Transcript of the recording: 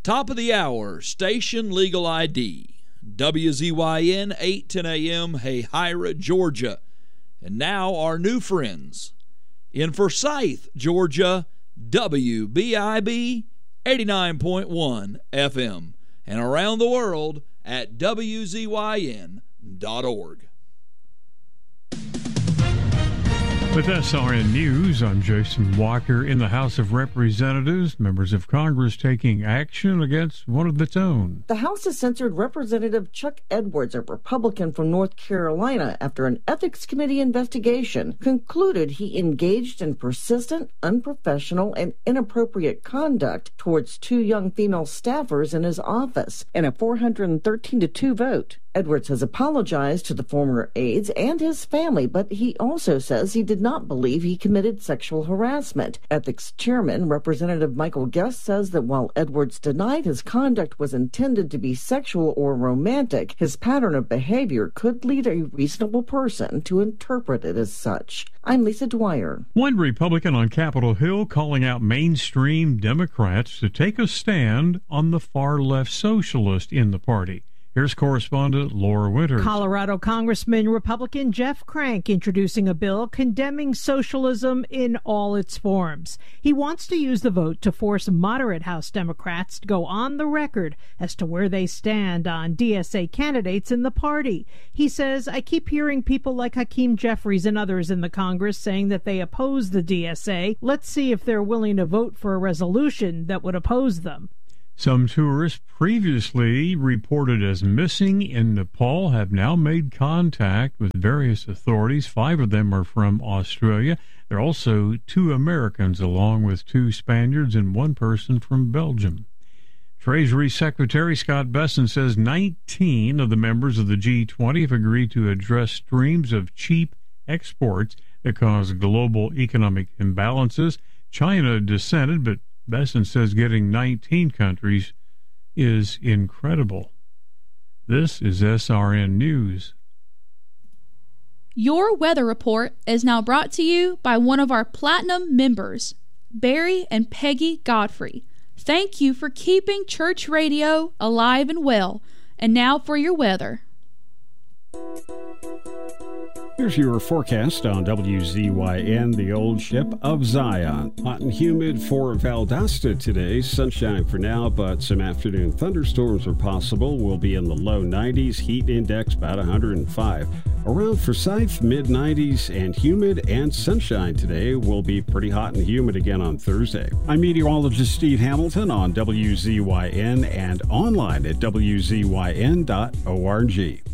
Top of the hour, Station Legal ID. WZYN 810 AM, Hahira, Georgia. And now our new friends. In Forsyth, Georgia, WBIB 89.1 FM. And around the world at WZYN.org. With SRN News, I'm Jason Walker. In the House of Representatives, members of Congress taking action against one of its own. The House has censored Representative Chuck Edwards, a Republican from North Carolina, after an Ethics Committee investigation concluded he engaged in persistent, unprofessional, and inappropriate conduct towards two young female staffers in his office. In a 413-2 vote, Edwards has apologized to the former aides and his family, but he also says he did not believe he committed sexual harassment. Ethics Chairman Representative Michael Guest says that while Edwards denied his conduct was intended to be sexual or romantic, his pattern of behavior could lead a reasonable person to interpret it as such. I'm Lisa Dwyer. One Republican on Capitol Hill calling out mainstream Democrats to take a stand on the far-left socialist in the party. Here's correspondent Laura Winters. Colorado Congressman Republican Jeff Crank introducing a bill condemning socialism in all its forms. He wants to use the vote to force moderate House Democrats to go on the record as to where they stand on DSA candidates in the party. He says, I keep hearing people like Hakeem Jeffries and others in the Congress saying that they oppose the DSA. Let's see if they're willing to vote for a resolution that would oppose them. Some tourists previously reported as missing in Nepal have now made contact with various authorities. 5 of them are from Australia. There are also 2 Americans along with 2 Spaniards and 1 person from Belgium. Treasury Secretary Scott Bessent says 19 of the members of the G20 have agreed to address streams of cheap exports that cause global economic imbalances. China dissented, but Bessent says getting 19 countries is incredible. This is SRN News. Your weather report is now brought to you by one of our Platinum members, Barry and Peggy Godfrey. Thank you for keeping church radio alive and well. And now for your weather. Here's your forecast on WZYN, the old ship of Zion. Hot and humid for Valdosta today. Sunshine for now, but some afternoon thunderstorms are possible. We'll be in the low 90s. Heat index about 105. Around Forsyth, mid-90s and humid, and sunshine today. Will be pretty hot and humid again on Thursday. I'm meteorologist Steve Hamilton on WZYN and online at WZYN.org.